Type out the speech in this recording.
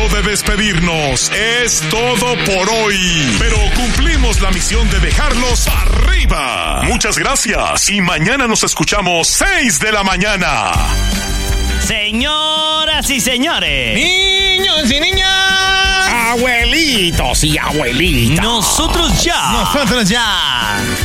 momento de despedirnos. Es todo por hoy. Pero cumplimos la misión de dejarlos arriba. Muchas gracias. Y mañana nos escuchamos 6 de la mañana. Señoras y señores, niños y niñas, abuelitos y abuelitas, nosotros ya